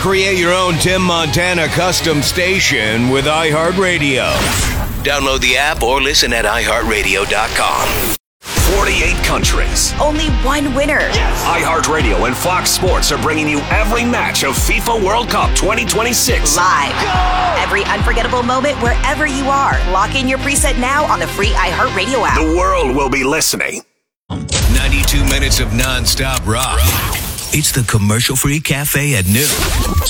Create your own Tim Montana custom station with iHeartRadio. Download the app or listen at iHeartRadio.com. 48 countries. Only one winner. Yes. iHeartRadio and Fox Sports are bringing you every match of FIFA World Cup 2026. Live. Go! Every unforgettable moment wherever you are. Lock in your preset now on the free iHeartRadio app. The world will be listening. 92 minutes of nonstop rock. It's the commercial-free cafe at noon.